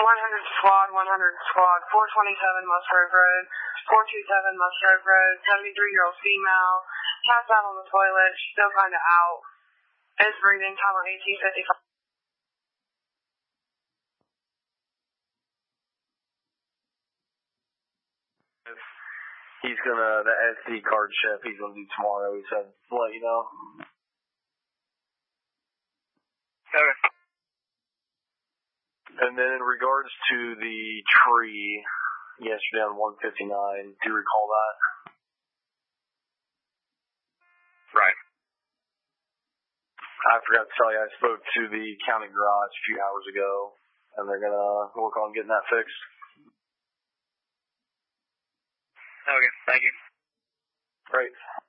100 squad, 100 squad, 427 Musgrove Road, 427 Musgrove Road, 73-year-old female, passed out on the toilet, she's still kind of out, is breathing, time on 1855. He's gonna, the SD card chef he's gonna do tomorrow, he said, to let you know. Okay. And then in regards to the tree yesterday on 159, do you recall that? Right. I forgot to tell you, I spoke to the county garage a few hours ago, and they're gonna work on getting that fixed. Okay, thank you. Great.